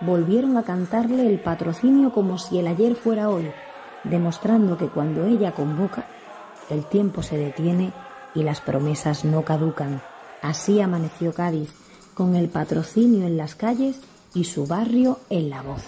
volvieron a cantarle el patrocinio como si el ayer fuera hoy, demostrando que cuando ella convoca, el tiempo se detiene y las promesas no caducan. Así amaneció Cádiz, con el patrocinio en las calles y su barrio en la voz.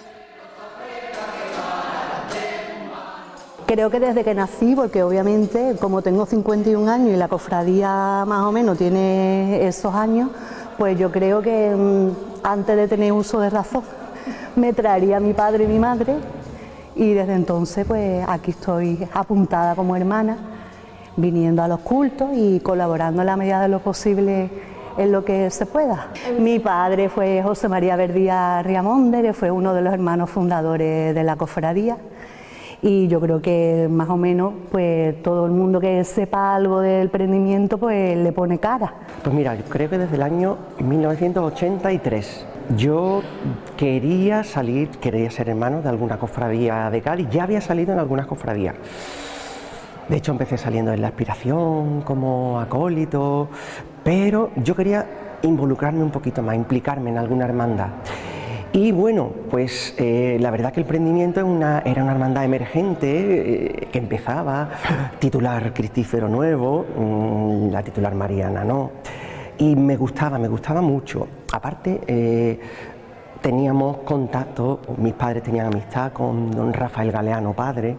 Creo que desde que nací, porque obviamente como tengo 51 años y la cofradía más o menos tiene esos años, pues yo creo que antes de tener uso de razón me traería mi padre y mi madre, y desde entonces pues aquí estoy apuntada como hermana, viniendo a los cultos y colaborando en la medida de lo posible en lo que se pueda. Mi padre fue José María Verdía Riamonde, que fue uno de los hermanos fundadores de la cofradía. Y yo creo que más o menos pues todo el mundo que sepa algo del prendimiento pues le pone cara. Pues mira, yo creo que desde el año 1983 yo quería ser hermano de alguna cofradía de Cádiz. Ya había salido en algunas cofradías. De hecho empecé saliendo en La Aspiración como acólito, pero yo quería involucrarme un poquito más, implicarme en alguna hermandad. Y bueno, pues la verdad que el prendimiento era una hermandad emergente que empezaba, titular Cristífero nuevo, la titular Mariana no, y me gustaba mucho. Aparte teníamos contacto, mis padres tenían amistad con don Rafael Galeano padre,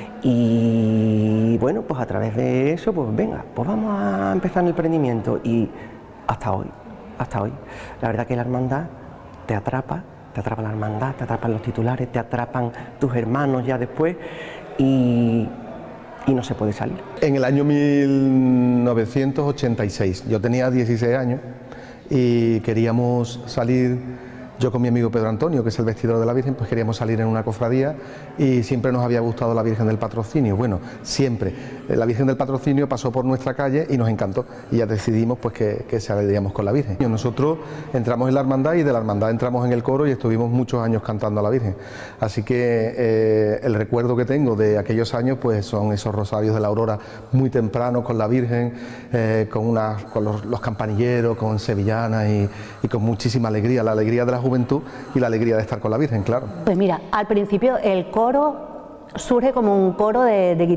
y bueno, pues a través de eso, pues venga, pues vamos a empezar el prendimiento, y hasta hoy, la verdad que la hermandad te atrapa la hermandad, te atrapan los titulares, te atrapan tus hermanos ya después y no se puede salir. En el año 1986, yo tenía 16 años y queríamos salir, yo con mi amigo Pedro Antonio, que es el vestidor de la Virgen, pues queríamos salir en una cofradía y siempre nos había gustado la Virgen del Patrocinio. Bueno, siempre. La Virgen del Patrocinio pasó por nuestra calle y nos encantó y ya decidimos pues que saliríamos con la Virgen. Nosotros entramos en la hermandad y de la hermandad entramos en el coro y estuvimos muchos años cantando a la Virgen. Así que el recuerdo que tengo de aquellos años pues son esos rosarios de la aurora muy temprano con la Virgen, con los campanilleros, con sevillanas y con muchísima alegría, la alegría de la juventud y la alegría de estar con la Virgen, claro. Pues mira, al principio el coro surge como un coro de guitarra.